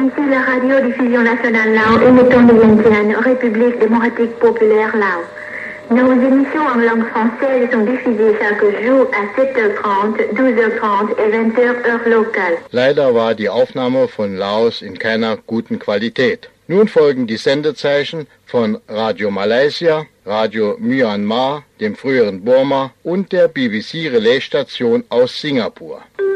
Ici la radiodiffusion nationale Lao, émettant de Vientiane, République démocratique populaire Lao. Nos émissions en langue française sont diffusées chaque jour à 7h30, 12h30 et 20h heure locale. Leider war die Aufnahme von Laos in keiner guten Qualität. Nun folgen die Sendezeichen von Radio Malaysia, Radio Myanmar, dem früheren Burma und der BBC-Relaisstation aus Singapur.